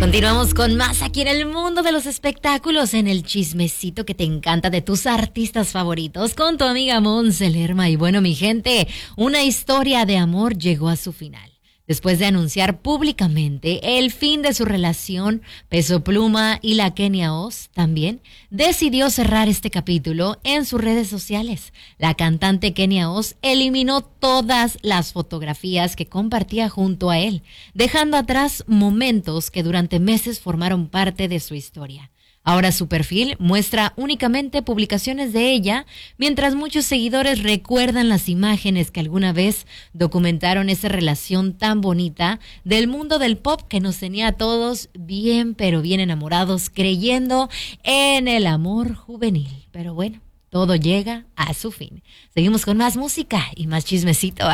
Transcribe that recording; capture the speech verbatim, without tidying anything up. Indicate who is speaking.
Speaker 1: Continuamos con más aquí en el mundo de los espectáculos, en el chismecito que te encanta de tus artistas favoritos, con tu amiga Monse Lerma. Y bueno, mi gente, una historia de amor llegó a su final. Después de anunciar públicamente el fin de su relación, Peso Pluma y la Kenia Oz también decidió cerrar este capítulo en sus redes sociales. La cantante Kenia Oz eliminó todas las fotografías que compartía junto a él, dejando atrás momentos que durante meses formaron parte de su historia. Ahora su perfil muestra únicamente publicaciones de ella, mientras muchos seguidores recuerdan las imágenes que alguna vez documentaron esa relación tan bonita del mundo del pop que nos tenía a todos bien, pero bien enamorados, creyendo en el amor juvenil. Pero bueno, todo llega a su fin. Seguimos con más música y más chismecito.